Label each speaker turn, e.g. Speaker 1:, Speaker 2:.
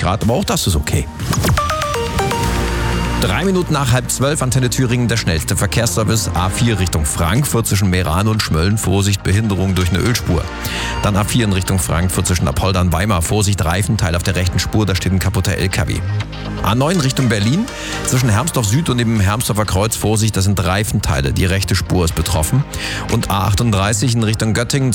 Speaker 1: Grad, aber auch das ist okay. 3 Minuten nach 11:30, Antenne Thüringen, der schnellste Verkehrsservice. A4 Richtung Frankfurt zwischen Meran und Schmölln. Vorsicht, Behinderung durch eine Ölspur. Dann A4 in Richtung Frankfurt zwischen Apolda und Weimar. Vorsicht, Reifenteil auf der rechten Spur, da steht ein kaputter LKW. A9 Richtung Berlin. Zwischen Hermsdorf Süd und dem Hermsdorfer Kreuz. Vorsicht, das sind Reifenteile. Die rechte Spur ist betroffen. Und A38 in Richtung Göttingen.